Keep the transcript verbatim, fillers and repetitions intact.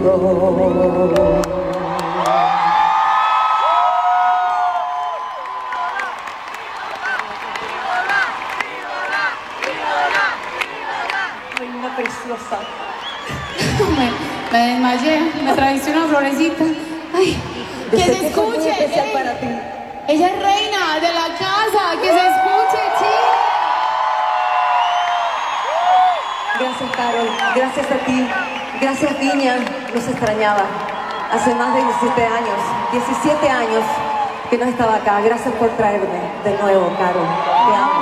mundo. Reina preciosa. me, me desmayé, me traicionó una florecita. Ay, que Yo sé se que fue muy escuche. especial ey. para ti. Ella es reina de la casa, que se escuche, Chile. Gracias, Carol. Gracias a ti. Gracias, Viña. Nos extrañaba. Hace más de diecisiete años, diecisiete años que no estaba acá. Gracias por traerme de nuevo, Carol. Te amo.